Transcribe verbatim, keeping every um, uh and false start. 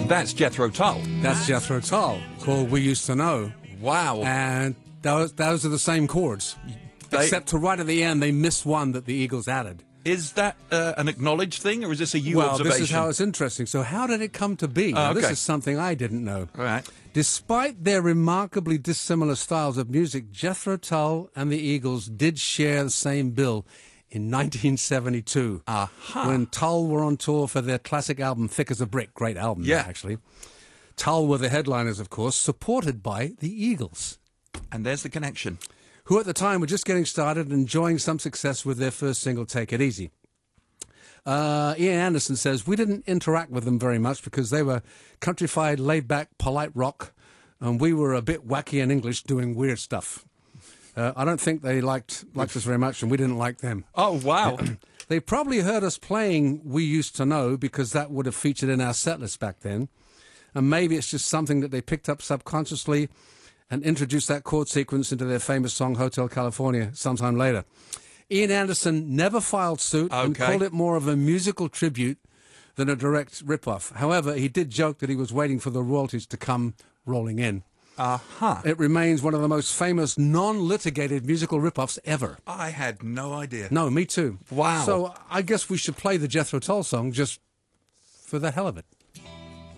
That's Jethro Tull. That's Jethro Tull, called We Used to Know. Wow. And those, those are the same chords. They- Except to right at the end, they missed one that the Eagles added. Is that uh, an acknowledged thing, or is this a you well, observation? this is how it's interesting. So how did it come to be? Now, okay. This is something I didn't know. All right. Despite their remarkably dissimilar styles of music, Jethro Tull and the Eagles did share the same bill in nineteen seventy-two, Aha. when Tull were on tour for their classic album Thick as a Brick. Great album, Yeah. actually. Tull were the headliners, of course, supported by the Eagles, And there's the connection. who at the time were just getting started and enjoying some success with their first single, Take It Easy. Uh, Ian Anderson says, we didn't interact with them very much because they were countrified, laid-back, polite rock, and we were a bit wacky in English doing weird stuff. Uh, I don't think they liked, liked us very much, and we didn't like them. Oh, wow. They probably heard us playing We Used to Know because that would have featured in our set list back then. And maybe it's just something that they picked up subconsciously and introduced that chord sequence into their famous song Hotel California sometime later. Ian Anderson never filed suit and Okay. called it more of a musical tribute than a direct rip-off. However, he did joke that he was waiting for the royalties to come rolling in. Aha. It remains one of the most famous non-litigated musical rip-offs ever. I had no idea. No, me too. Wow. So I guess we should play the Jethro Tull song just for the hell of it.